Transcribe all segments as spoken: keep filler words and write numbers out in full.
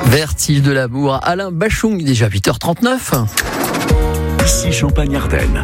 Vert-il de l'amour, Alain Bachung, déjà huit heures trente-neuf. Ici Champagne-Ardenne.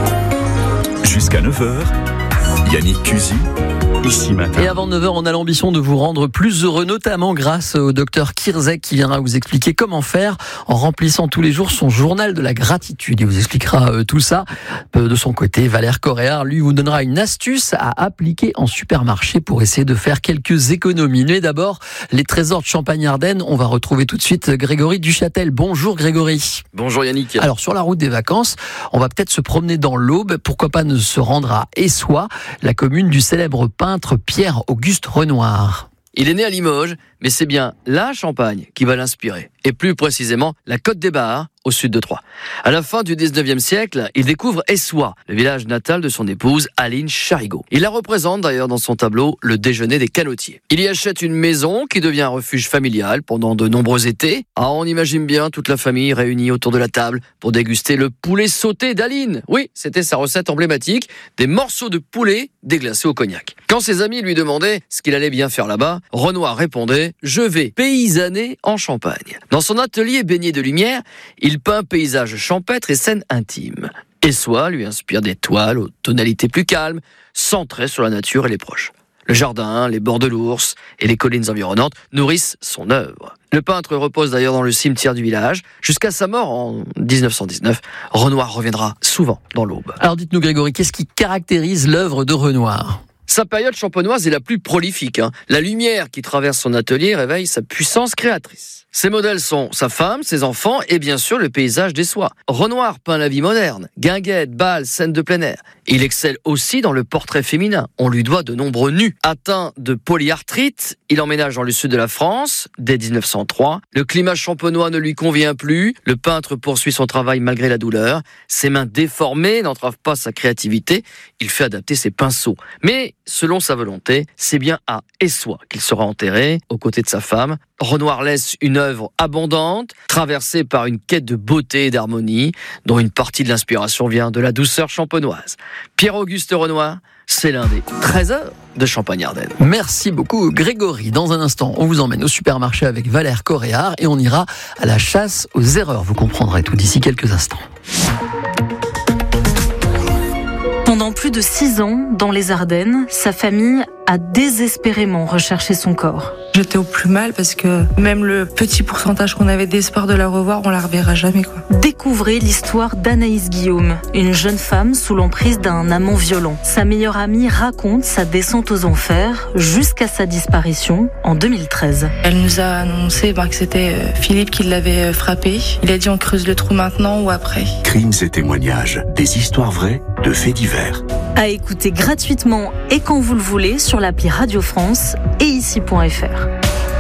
Jusqu'à neuf heures, Yannick Cusy, ici matin. Et avant neuf heures, on a l'ambition de vous rendre plus heureux, notamment grâce au docteur Kirzek qui viendra vous expliquer comment faire en remplissant tous les jours son journal de la gratitude. Il vous expliquera euh, tout ça. Euh, de son côté, Valère Coréard, lui, vous donnera une astuce à appliquer en supermarché pour essayer de faire quelques économies. Mais d'abord, les trésors de Champagne-Ardenne, on va retrouver tout de suite Grégory Duchâtel. Bonjour Grégory. Bonjour Yannick. Alors sur la route des vacances, on va peut-être se promener dans l'Aube. Pourquoi pas ne se rendre à Essois, la commune du célèbre peintre Pierre-Auguste Renoir. Il est né à Limoges, mais c'est bien la Champagne qui va l'inspirer. Et plus précisément, la Côte des Barres, au sud de Troyes. À la fin du dix-neuvième siècle, il découvre Essois, le village natal de son épouse Aline Charigot. Il la représente d'ailleurs dans son tableau Le déjeuner des canotiers. Il y achète une maison qui devient un refuge familial pendant de nombreux étés. Ah, on imagine bien toute la famille réunie autour de la table pour déguster le poulet sauté d'Aline. Oui, c'était sa recette emblématique, des morceaux de poulet déglacés au cognac. Quand ses amis lui demandaient ce qu'il allait bien faire là-bas, Renoir répondait « Je vais paysanner en Champagne ». Dans son atelier baigné de lumière, il peint paysages champêtres et scènes intimes. Essois lui inspire des toiles aux tonalités plus calmes, centrées sur la nature et les proches. Le jardin, les bords de l'Ours et les collines environnantes nourrissent son œuvre. Le peintre repose d'ailleurs dans le cimetière du village. Jusqu'à sa mort en dix-neuf cent dix-neuf, Renoir reviendra souvent dans l'Aube. Alors dites-nous Grégory, qu'est-ce qui caractérise l'œuvre de Renoir ? Sa période champenoise est la plus prolifique. Hein. La lumière qui traverse son atelier réveille sa puissance créatrice. Ses modèles sont sa femme, ses enfants et bien sûr le paysage d'Essois. Renoir peint la vie moderne, guinguettes, bals, scènes de plein air. Il excelle aussi dans le portrait féminin. On lui doit de nombreux nus. Atteint de polyarthrite, il emménage dans le sud de la France dès dix-neuf cent trois. Le climat champenois ne lui convient plus. Le peintre poursuit son travail malgré la douleur. Ses mains déformées n'entravent pas sa créativité. Il fait adapter ses pinceaux. Mais selon sa volonté, c'est bien à Essois qu'il sera enterré, aux côtés de sa femme. Renoir laisse une œuvre abondante, traversée par une quête de beauté et d'harmonie, dont une partie de l'inspiration vient de la douceur champenoise. Pierre-Auguste Renoir, c'est l'un des trésors de Champagne-Ardenne. Merci beaucoup Grégory. Dans un instant, on vous emmène au supermarché avec Valère Coréard et on ira à la chasse aux erreurs. Vous comprendrez tout d'ici quelques instants. Pendant plus de six ans, dans les Ardennes, sa famille a désespérément recherché son corps. J'étais au plus mal parce que même le petit pourcentage qu'on avait d'espoir de la revoir, on la reverra jamais, quoi. Découvrez l'histoire d'Anaïs Guillaume, une jeune femme sous l'emprise d'un amant violent. Sa meilleure amie raconte sa descente aux enfers jusqu'à sa disparition en deux mille treize. Elle nous a annoncé bah, que c'était Philippe qui l'avait frappé. Il a dit on creuse le trou maintenant ou après. Crimes et témoignages, des histoires vraies de faits divers. À écouter gratuitement et quand vous le voulez sur l'appli Radio France et ici point f r.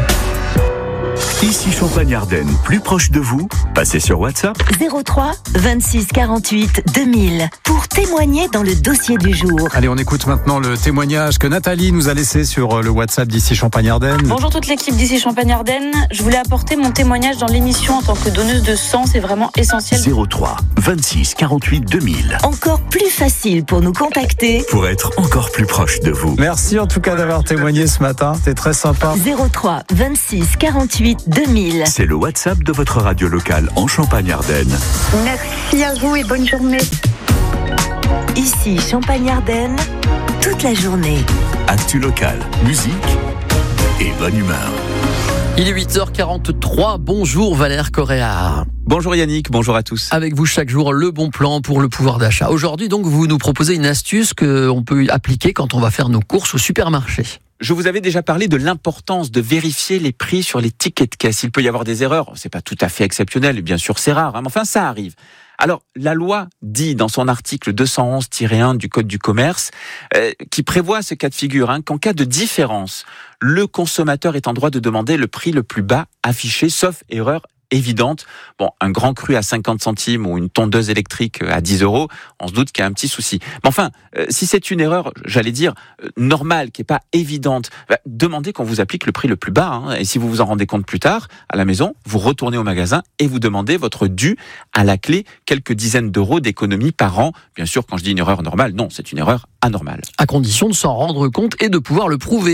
Ici Champagne-Ardenne, plus proche de vous, passez sur WhatsApp. zéro trois vingt-six quarante-huit deux mille pour témoigner dans le dossier du jour. Allez, on écoute maintenant le témoignage que Nathalie nous a laissé sur le WhatsApp d'Ici Champagne-Ardenne. Bonjour toute l'équipe d'Ici Champagne-Ardenne. Je voulais apporter mon témoignage dans l'émission en tant que donneuse de sang, c'est vraiment essentiel. zéro trois vingt-six quarante-huit deux mille. Encore plus facile pour nous contacter. Pour être encore plus proche de vous. Merci en tout cas d'avoir témoigné ce matin, c'était très sympa. zéro trois vingt-six quarante-huit deux mille. C'est le WhatsApp de votre radio locale en Champagne-Ardenne. Merci à vous et bonne journée. Ici Champagne-Ardenne, toute la journée. Actu local, musique et bonne humeur. Il est huit heures quarante-trois. Bonjour Valère Coréard. Bonjour Yannick, bonjour à tous. Avec vous chaque jour, le bon plan pour le pouvoir d'achat. Aujourd'hui donc, vous nous proposez une astuce qu'on peut appliquer quand on va faire nos courses au supermarché. Je vous avais déjà parlé de l'importance de vérifier les prix sur les tickets de caisse. Il peut y avoir des erreurs, c'est pas tout à fait exceptionnel, bien sûr c'est rare, hein, mais enfin ça arrive. Alors, la loi dit dans son article deux cent onze tiret un du Code du commerce, euh, qui prévoit ce cas de figure, hein, qu'en cas de différence, le consommateur est en droit de demander le prix le plus bas affiché, sauf erreur évidente. Bon, un grand cru à cinquante centimes ou une tondeuse électrique à dix euros, on se doute qu'il y a un petit souci. Mais enfin, euh, si c'est une erreur, j'allais dire, euh, normale, qui n'est pas évidente, bah, demandez qu'on vous applique le prix le plus bas. Hein, et si vous vous en rendez compte plus tard, à la maison, vous retournez au magasin et vous demandez votre dû à la clé, quelques dizaines d'euros d'économie par an. Bien sûr, quand je dis une erreur normale, non, c'est une erreur anormale. À condition de s'en rendre compte et de pouvoir le prouver.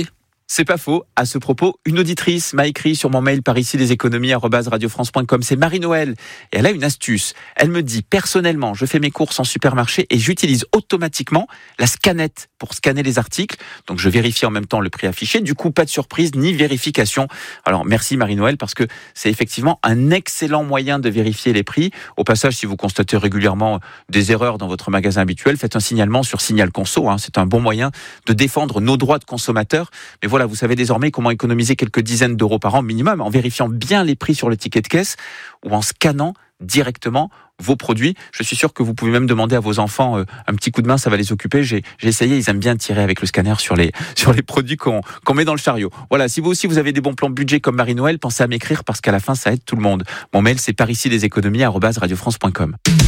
C'est pas faux. À ce propos, une auditrice m'a écrit sur mon mail par ici des économies arobase radio france point com. C'est Marie-Noël. Et elle a une astuce. Elle me dit, personnellement, je fais mes courses en supermarché et j'utilise automatiquement la scannette pour scanner les articles. Donc, je vérifie en même temps le prix affiché. Du coup, pas de surprise ni vérification. Alors, merci Marie-Noël parce que c'est effectivement un excellent moyen de vérifier les prix. Au passage, si vous constatez régulièrement des erreurs dans votre magasin habituel, faites un signalement sur Signal Conso. Hein. C'est un bon moyen de défendre nos droits de consommateurs. Mais voilà, vous savez désormais comment économiser quelques dizaines d'euros par an minimum en vérifiant bien les prix sur le ticket de caisse ou en scannant directement vos produits. Je suis sûr que vous pouvez même demander à vos enfants euh, un petit coup de main, ça va les occuper. J'ai, j'ai essayé, ils aiment bien tirer avec le scanner sur les, sur les produits qu'on, qu'on met dans le chariot. Voilà, si vous aussi vous avez des bons plans budget comme Marie-Noël, pensez à m'écrire parce qu'à la fin ça aide tout le monde. Mon mail c'est par ici des économies arobase radio france point com.